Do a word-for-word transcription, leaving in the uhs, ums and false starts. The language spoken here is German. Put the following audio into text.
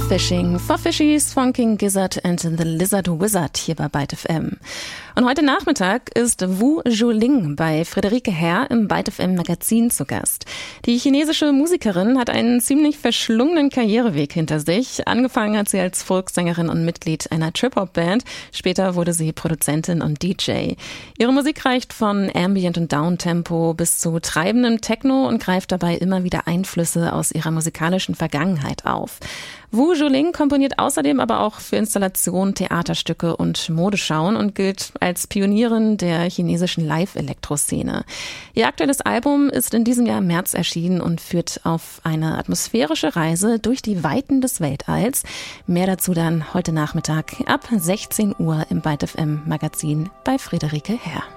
Fishing for Fishies von King Gizzard and the Lizard Wizard hier bei Byte F M. Und heute Nachmittag ist Wu Zhuling bei Friederike Herr im Byte F M Magazin zu Gast. Die chinesische Musikerin hat einen ziemlich verschlungenen Karriereweg hinter sich. Angefangen hat sie als Folksängerin und Mitglied einer Trip-Hop-Band. Später wurde sie Produzentin und D J. Ihre Musik reicht von Ambient und Downtempo bis zu treibendem Techno und greift dabei immer wieder Einflüsse aus ihrer musikalischen Vergangenheit auf. Wu Zhuling komponiert außerdem aber auch für Installationen, Theaterstücke und Modeschauen und gilt als Pionierin der chinesischen Live-Elektro-Szene. Ihr aktuelles Album ist in diesem Jahr im März erschienen und führt auf eine atmosphärische Reise durch die Weiten des Weltalls. Mehr dazu dann heute Nachmittag ab sechzehn Uhr im Byte F M Magazin bei Friederike Herr.